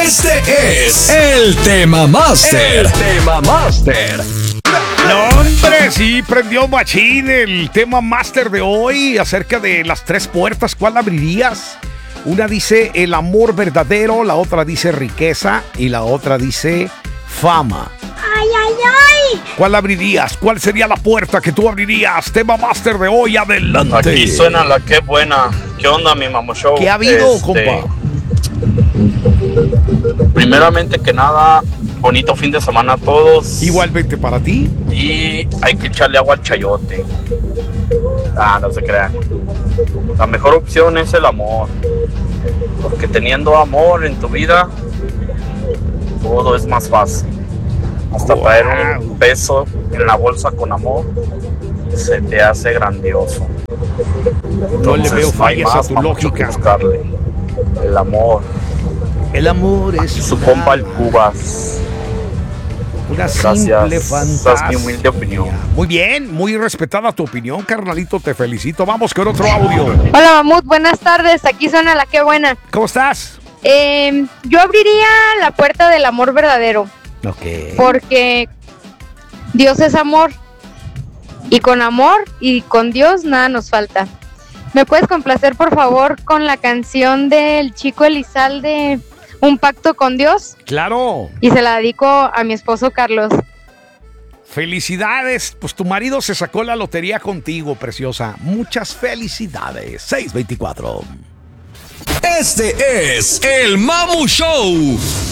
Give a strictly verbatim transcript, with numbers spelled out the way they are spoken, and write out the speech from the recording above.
Este es el Tema Master. El Tema Master. No, hombre, sí, prendió machín el Tema Master de hoy acerca de las tres puertas. ¿Cuál abrirías? Una dice el amor verdadero, la otra dice riqueza y la otra dice fama. ¡Ay, ay, ay! ¿Cuál abrirías? ¿Cuál sería la puerta que tú abrirías? Tema Master de hoy, adelante. Aquí suena la que buena. ¿Qué onda, mi Mamo Show? ¿Qué ha habido, Este, compa? Primeramente que nada, bonito fin de semana a todos. Igualmente para ti. Y hay que echarle agua al chayote. Ah, no se crean. La mejor opción es el amor. Porque teniendo amor en tu vida, todo es más fácil. Hasta Wow. traer un peso en la bolsa con amor se te hace grandioso. No le veo Entonces, no hay fallas a más, tu Mamo Show, que lógica. buscarle. El amor. El amor es Y su una compa el alma, Cubas. una Gracias. simple Esa fantasía. es mi humilde opinión. Muy bien, muy respetada tu opinión, carnalito, te felicito. Vamos con otro audio. Hola Mamut, buenas tardes, aquí suena la que buena. ¿Cómo estás? Eh, yo abriría la puerta del amor verdadero, Ok. porque Dios es amor, y con amor y con Dios nada nos falta. ¿Me puedes complacer por favor con la canción del Chico Elizalde, Un pacto con Dios? Claro. Y se la dedico a mi esposo Carlos. Felicidades, pues tu marido se sacó la lotería contigo, preciosa. Muchas felicidades. seis veinticuatro. Este es el Mamu Show.